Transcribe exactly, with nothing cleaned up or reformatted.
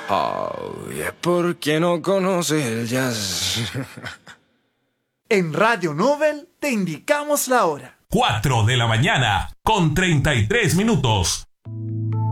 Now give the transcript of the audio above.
Oh, y es porque no conoces el jazz. En Radio Nobel te indicamos la hora. cuatro de la mañana con treinta y tres minutos.